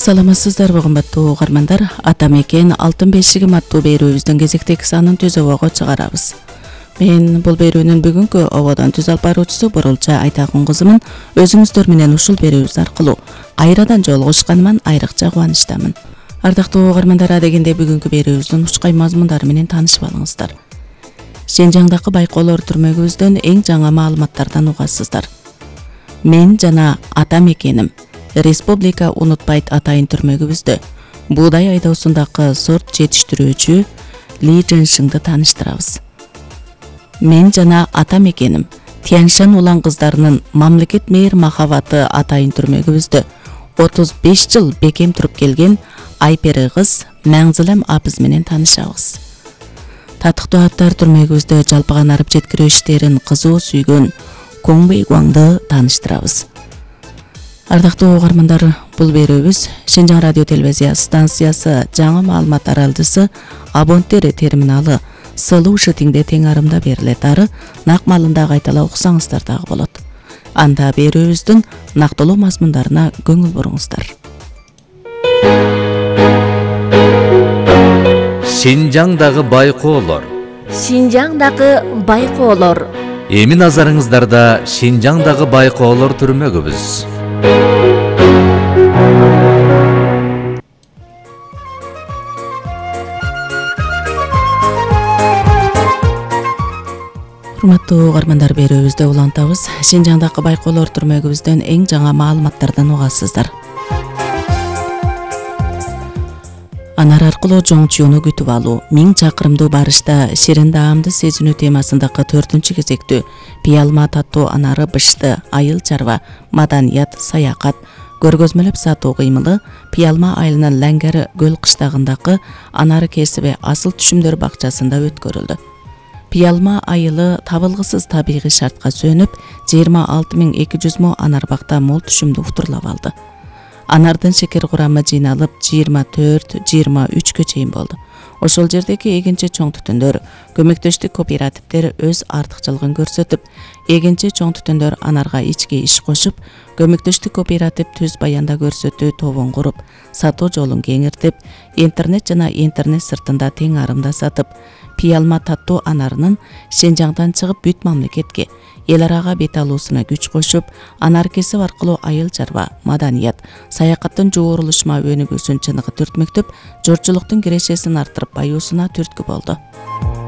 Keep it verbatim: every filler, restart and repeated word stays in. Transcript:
Саламатсыздарбы кымбаттуу угармандар. Ата мекен алтын бешигим аттуу берүүбүздүн кезектеги санын түз обого чыгарабыз. Мен бул берүүнүн бүгүнкү ободон түз алып баруучусу Бурулча Айтакун кызымын. Өзүңүздөр менен ушул берүүбүз аркылуу айрадан жолугушканыман айрыкча кубанычтамын. Ардактуу угармандар, дегенде бүгүнкү берүүбүздүн учкай мазмундары менен таанышып алыңыздар. Шенжаңдагы байкоолор түрмөгүбүздөн эң жаңы маалыматтардан угасыздар. Мен жана ата мекеним Республика унутпайт атайын түрмөгүбүздө буудай айдоосундагы сорт жетиштирүүчү Ли Жэншиңди тааныштырабыз. Мен жана ата мекеним Тяньшан улан кыздарынын мамлекет мээр махабаты атайын түрмөгүбүздө отуз беш жыл бекем туруп келген Айпери кыз Маңзылам апыз менен таанышабыз. Татыктуу аттар түрмөгүбүздө жалпыган арып жеткирүү иштерин кызуу сүйгөн Коңбей Гуаңды тааныштырабыз. Ардактуу угармандар, бул берүүбүз Шенжаң радио телевизия станциясы жаңы маалымат аралдысы абонттер терминалы Сылуу Шытиңде тең арымда берилет. Ары нак маалында кайтала уксаңыздар дагы болот. Анда берүүбүздүн нактылуу мазмундарына көңүл буруңуздар. Шенжаңдагы байкоолор. Шенжаңдагы байкоолор. Эми назарыңыздарда Шенжаңдагы байкоолор түрмөгүбүз. Урматтуу угармандар, берүүбүздө улантабыз. Шенжаңдагы байкоолор түрмөгүбүздөн эң жаңы маалыматтардан угасыздар. Анар аркылуу жоң чууну күтүп алуу, миң чакырымдуу барышта ширин даамды сезинүү темасындагы төртүнчү кезектүү пиалма таттуу анары бышты, айыл чарба, маданият, саякат, көргөзмөлөп сатуу кыймылы Пиалма айылынын Ләңгәрі көл кыштагындагы анары кесиби асыл түшүмдөр бакчасында өткөрүлдү. Пиалма айылы табылгысыз табигый шартка сөнүп, жыйырма алты миң эки жүз мо анарбакта мол түшүмдү уктурлап алды. Анардын шекер курамы жыйналып жыйырма төрт жыйырма үчкө чейин болду. Ошол жердеги эгинчи чоң түтүндөр, көмөктөштүк кооперативдер өз артыкчылыгын көрсөтүп, эгинчи чоң түтүндөр анарга ички иш кошуп, көмөктөштүк кооператив түз баянда көрсөтүү тобун куруп, сатуу жолун кеңиртип, интернет жана интернет сыртында тең арымда сатып, Пиалма таттуу анарынын Шенжаңдан чыгып бүт мамлекетке, эл арага бет алуусуна күч кошуп, анар кесип аркылуу айыл чарба, маданият, саякаттын жоорулушма өнүгүүсүн чыныгы түртмөктөп, жортчулуктун кирешесин арттырып баюусуна түрткү болду.